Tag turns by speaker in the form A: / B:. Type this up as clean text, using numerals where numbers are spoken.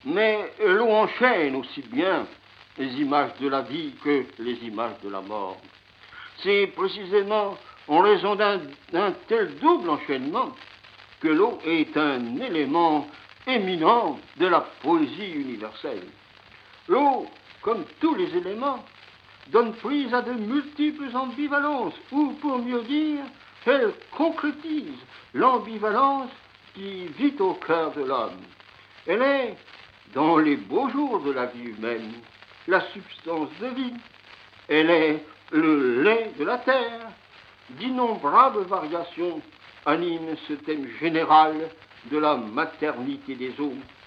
A: Mais l'eau enchaîne aussi bien les images de la vie que les images de la mort. C'est précisément en raison d'un tel double enchaînement que l'eau est un élément éminent de la poésie universelle. L'eau, comme tous les éléments, donne prise à de multiples ambivalences, ou pour mieux dire, elle concrétise l'ambivalence qui vit au cœur de l'homme. Elle est, dans les beaux jours de la vie humaine, la substance de vie. Elle est le lait de la terre. D'innombrables variations animent ce thème général de la maternité des eaux.